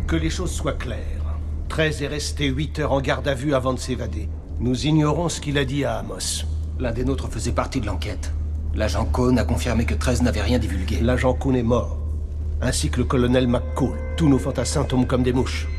Que les choses soient claires. 13 est resté 8 heures en garde à vue avant de s'évader. Nous ignorons ce qu'il a dit à Amos. L'un des nôtres faisait partie de l'enquête. L'agent Cohn a confirmé que 13 n'avait rien divulgué. L'agent Cohn est mort. Ainsi que le colonel McCall. Tous nos fantassins tombent comme des mouches.